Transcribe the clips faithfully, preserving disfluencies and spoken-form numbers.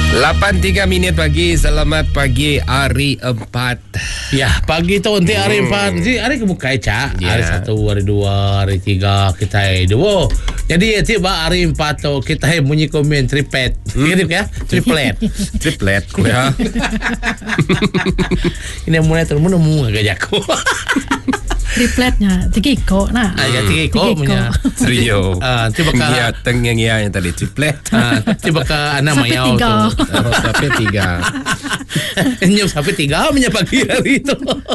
lapan tiga minit pagi. Selamat pagi hari empat. Ya, pagi tu nanti hari empat. Jadi hari kebuka cak. Ya. Hari satu, hari dua, hari tiga kita dua. Jadi tiba hari empat tu kita bunyi komen triplet. Gitu ya? Triplet. Triplet ya. Ini mulai terus nemu gajah aku. Tripletnya tiga ikut nah. Ah, ya tiga ikut punya. Trio. Ah, tiba ka Ya tengah yang tadi triplet. ah, tiba ka anak Sampai mayau tiga. tu. Oh, sampai tiga. Nyum sampai tiga punya pagi hari itu.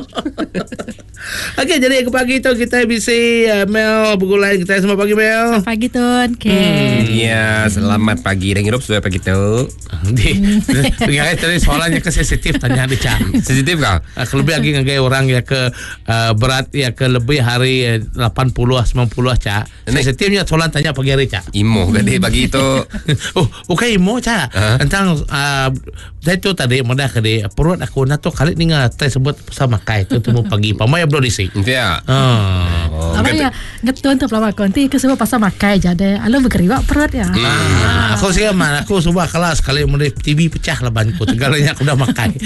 Okey, jadi ke pagi tu kita bisa uh, Mel bergulai kita semua pagi Mel. Pagi Tun. Okay. Ya, selamat pagi dan hidup sudah pagi tu. Di, ya, tadi soalannya ke sensitif tanya dia Cak. Sensitif kah? Uh, lebih lagi ngagai orang ya ke uh, berat ya ke lebih hari uh, lapan puluh sembilan puluh Cak. Sensitifnya soalan tanya pagi hari Cak. Imo gede pagi tu. Oh, bukan imo Cak. Ha? Tentang uh, saya tu tadi mudah kede perut aku na tu kali ni ngah teh sebut sama kai tu temu pagi pamai belum disi. Ya. Ah. Oh, Orang ya ngetun tu pelawak konti ke sebab pasal makai jadi. Alu bergeriwak perut ya. Ah, aku sih man, aku coba kelas kali mulai T V pecah lah banku. Segalanya aku dah makan.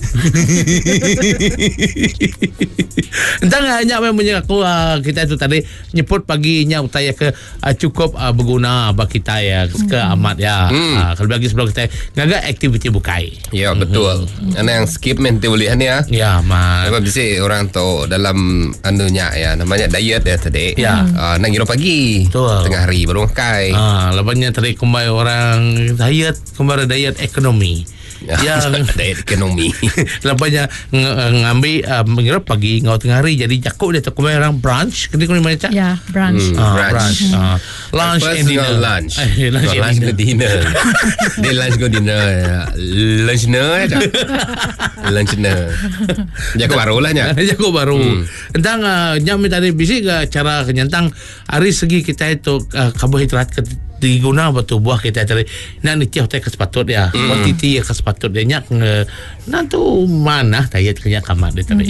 Entah hanya memang aku uh, kita itu tadi nyebut paginya utaya ke uh, cukup uh, berguna bagi kita ya ke amat ya. Hmm. Uh, kalau bagi sebelum kita ngaga aktiviti bukai. Ya, betul. Ana yang skip menti bolehan ya. Ya, man. Sebab bisa orang tu dalam anunya ya namanya diet ya tadi. Ya. Uh, nang hiro pagi. Betul. Tengah hari baru makai. Ah, lebihnya tadi kembali orang diet kembali diet ekonomi. Ya, diet ekonomi. Lebihnya ng- ngambil uh, mengira pagi ngau tengah hari jadi jakuk dia tu kembali orang brunch. Ketika ni mana Cak? Ya, brunch. Hmm. Ah, Brunch. brunch. Ah, lunch and First dinner. go lunch. Eh, lunch Go and lunch dinner. go dinner. Dia lunch go dinner. Lunch dinner. Lunch dinner. Jago baru lah nya. Jago baru. Hmm. Tentang uh, nyami tadi bisik uh, cara kenyantang hari segi kita itu uh, karbohidrat ke diguna batu buah kita tadi. Nak nitiah teh kesepatut ya. Hmm. Kuantiti ya kesepatut dia nyak uh, nantu mana tayat kenyak kamat dia tadi.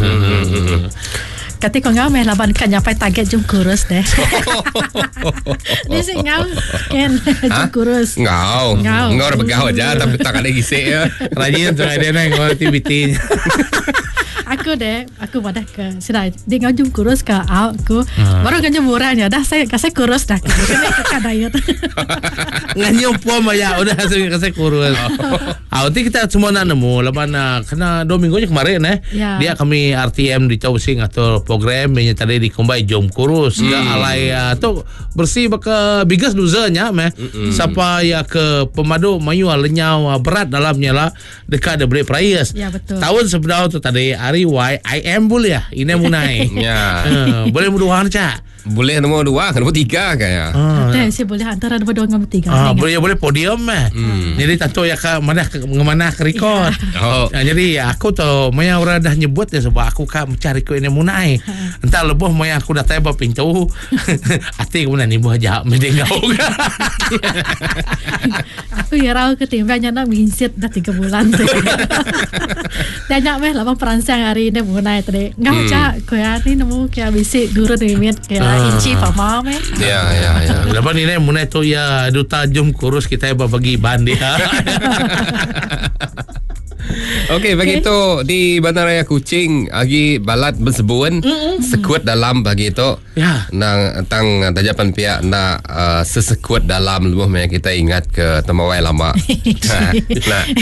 Kati ko nga may laban ka nyampe target jum kurus deh. Ni si ngau ken jum kurus. Ngau. Ngau. Ngau dah pegau aja tapi tak ada gisik ya. Rajin tu ada nang aktiviti. Aku deh, aku pada ke sila di ngau jum kurus ke out ku. Baru kan jum murahnya dah saya kasih kurus dah. Kena ke diet. Nganyong po maya udah hasil kasi kurus. Ah, nanti kita semua nak nemu lepas nak kena dua minggu je kemarin eh. Ya. Dia kami R T M di Tausing atau program yang tadi dikombai jom kurus hmm. alai uh, tu bersih baka biggest losernya meh. Siapa ya ke pemadu mayu lenyau uh, berat dalamnya lah dekat ada break price. Ya, betul. Tahun sebenar tu tadi hari Y I am boleh ya. Ini munai. Ya. uh, boleh muduhan Cak. Boleh nombor dua, kan nombor tiga kayak. Ah. Deh, saya boleh antara dua dua dengan tiga. Ah, boleh boleh podium eh. Hmm. Jadi tentu ya ke mana ke mana ke record. Oh. Ah, jadi aku tu maya orang dah nyebut ya sebab aku kan mencari ko ini munai. Entah lebih maya aku dah tanya pintu. Ati kemudian ni buah jap mendengau. Aku ya rau ketimbangnya nak minsit dah tiga bulan tu. Tanya meh lawan perancang hari ini bunai tadi. Ngau Cak, ko ya ni nemu kaya bisik guru ni mit kaya inci pama meh. Ya, ya, ya. Lepas ni munai tu ya duta jom kurus kita bagi ban dia. Okey, bagi Okey. tu di Bandaraya Kuching agi balat bersebun sekuat dalam bagi tu. Ya. Nang tang tajapan pihak nak uh, sesekuat dalam luah yang kita ingat ke temawai lama. Nah,